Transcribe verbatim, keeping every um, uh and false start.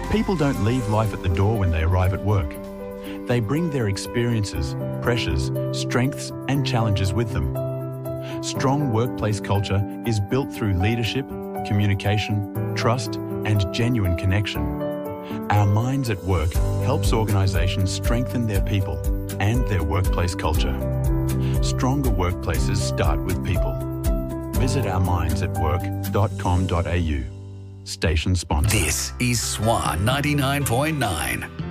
People don't leave life at the door when they arrive at work. They bring their experiences, pressures, strengths and challenges with them. Strong workplace culture is built through leadership, communication, trust and genuine connection. Our Minds at Work helps organisations strengthen their people and their workplace culture. Stronger workplaces start with people. Visit our minds at work dot com dot a u. Station sponsor. This is Swan ninety-nine point nine.